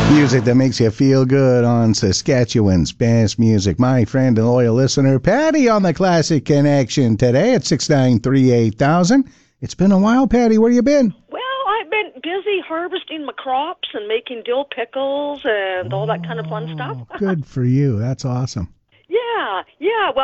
Music that makes you feel good on Saskatchewan's best music. My friend and loyal listener, Patty, on the Classic Connection today at 693-8000. It's been a while, Patty. Where you been? Well, I've been busy harvesting my crops and making dill pickles and all that kind of fun stuff. Good for you. That's awesome. Yeah. Well,